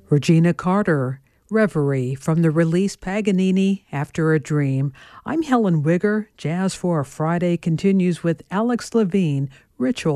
Regina Carter, Reverie from the release Paganini After a Dream. I'm Helen Wigger. Jazz for a Friday continues with Alex Levine, Ritual.